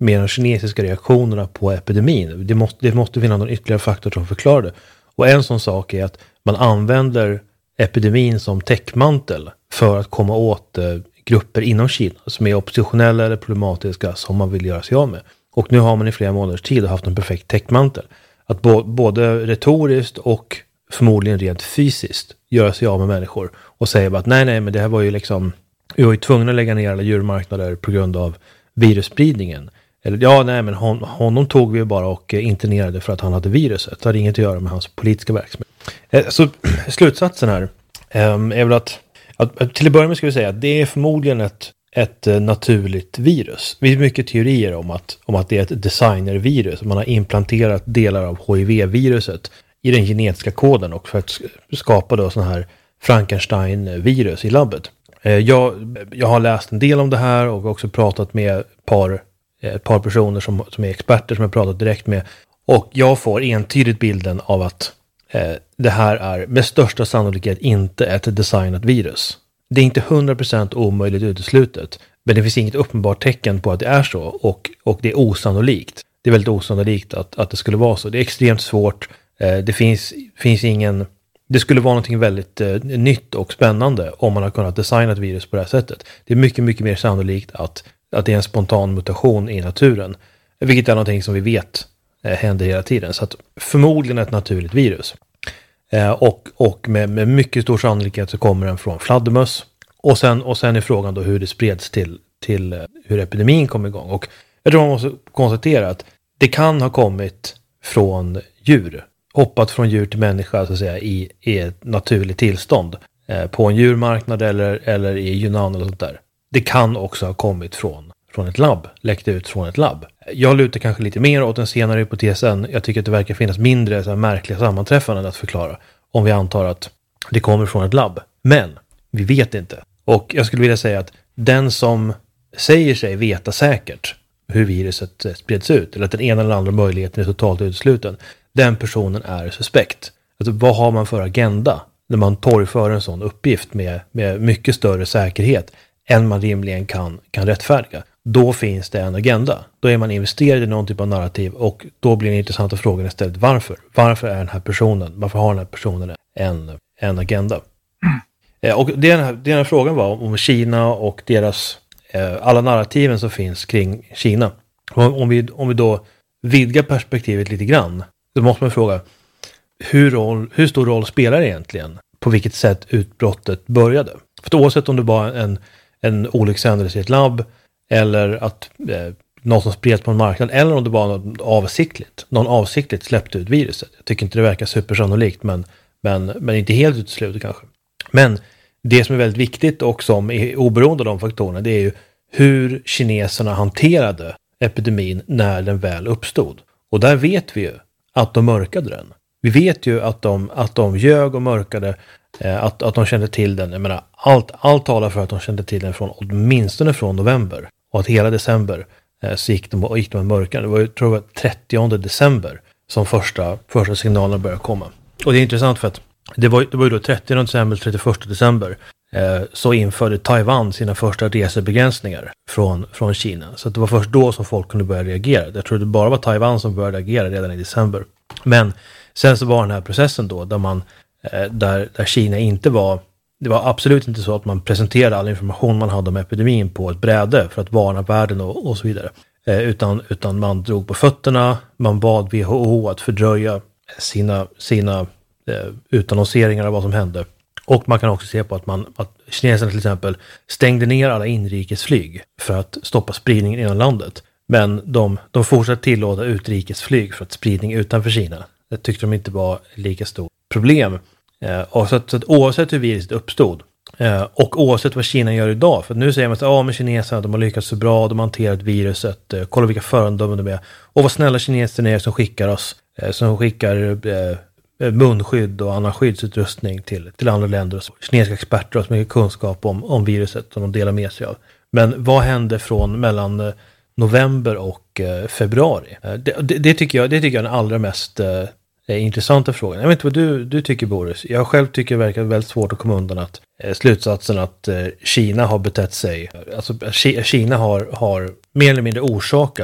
med de kinesiska reaktionerna på epidemin. Det måste finnas någon ytterligare faktor som förklarar det. Och en sån sak är att man använder epidemin som täckmantel för att komma åt grupper inom Kina som är oppositionella eller problematiska som man vill göra sig av med. Och nu har man i flera månaders tid haft en perfekt täckmantel. Att både retoriskt och förmodligen rent fysiskt göra sig av med människor och säga bara att nej, men det här var ju liksom, vi var ju tvungna att lägga ner alla djurmarknader på grund av virusspridningen. Eller men honom tog vi ju bara och internerade för att han hade viruset. Det hade inget att göra med hans politiska verksamhet. Så slutsatsen här är väl att till att börja med ska vi säga att det är förmodligen ett naturligt virus. Det finns mycket teorier om att det är ett designervirus. Man har implanterat delar av HIV-viruset i den genetiska koden och för att skapa då sån här Frankenstein-virus i labbet. Jag har läst en del om det här och också pratat med ett par personer som är experter som jag pratat direkt med. Och jag får entydigt bilden av att det här är med största sannolikhet inte ett designat virus. Det är inte 100% omöjligt uteslutet, men det finns inget uppenbart tecken på att det är så och det är osannolikt. Det är väldigt osannolikt att det skulle vara så. Det är extremt svårt. Det finns ingen... Det skulle vara någonting väldigt nytt och spännande om man har kunnat designa ett virus på det här sättet. Det är mycket, mycket mer sannolikt att det är en spontan mutation i naturen, vilket är någonting som vi vet händer hela tiden. Så att förmodligen ett naturligt virus. Och med mycket stor sannolikhet så kommer den från fladdermöss. Och sen är frågan då hur det spreds till hur epidemin kom igång. Och jag tror man måste konstatera att det kan ha kommit från djur. Hoppat från djur till människa så att säga i ett naturligt tillstånd. På en djurmarknad eller i Yunnan eller sånt där. Det kan också ha kommit från ett labb. Läckt ut från ett labb. Jag lutar kanske lite mer åt den senare hypotesen. Jag tycker att det verkar finnas mindre så här märkliga sammanträffanden att förklara. Om vi antar att det kommer från ett labb. Men vi vet inte. Och jag skulle vilja säga att den som säger sig veta säkert hur viruset spreds ut. Eller att den ena eller andra möjligheten är totalt utesluten. Den personen är suspekt. Alltså, vad har man för agenda när man torgför en sån uppgift med mycket större säkerhet än man rimligen kan rättfärdiga? Då finns det en agenda. Då är man investerad i någon typ av narrativ och då blir den intressanta frågan istället varför? Varför har den här personen en agenda? Och den här frågan var om Kina och deras alla narrativen som finns kring Kina. Om vi då vidgar perspektivet lite grann, då måste man fråga hur stor roll spelar det egentligen på vilket sätt utbrottet började? För oavsett om det var en olyckshändelse i ett labb eller att något som spreds på en marknad eller om det var någon avsiktligt släppte ut viruset. Jag tycker inte det verkar supersannolikt men inte helt uteslutet kanske. Men det som är väldigt viktigt och som är oberoende av de faktorerna, det är ju hur kineserna hanterade epidemin när den väl uppstod. Och där vet vi ju att de mörkade den. Vi vet ju att de ljög och mörkade, att de kände till den. Jag menar, allt talar för att de kände till den åtminstone från november. Och att hela december så gick de med mörkande. Det var ju, tror jag, 30 december som första signalerna började komma. Och det är intressant för att det var ju då 30 december, 31 december så införde Taiwan sina första resebegränsningar från Kina. Så det var först då som folk kunde börja reagera. Jag tror det bara var Taiwan som började agera redan i december. Men sen så var den här processen då där Kina inte var... Det var absolut inte så att man presenterade all information man hade om epidemin på ett bräde för att varna världen och så vidare. Utan man drog på fötterna, man bad WHO att fördröja sina utannonseringar av vad som hände. Och man kan också se på att kineserna till exempel stängde ner alla inrikesflyg för att stoppa spridningen inom landet. Men de fortsatte tillåta utrikesflyg för att spridning utanför Kina. Det tyckte de inte var lika stort problem. Och så att oavsett hur viruset uppstod och oavsett vad Kina gör idag, för nu säger man att men kineserna de har lyckats så bra, de har hanterat viruset, kolla vilka föredömen de är och vad snälla kineserna är som skickar munskydd och annan skyddsutrustning till andra länder. Kinesiska experter har så mycket kunskap om viruset som de delar med sig av. Men vad hände mellan november och februari? Det tycker jag är den allra mest intressanta frågan. Jag vet inte vad du tycker, Boris. Jag själv tycker det verkar väldigt svårt att komma undan att slutsatsen att Kina har betett sig, alltså Kina har mer eller mindre orsakat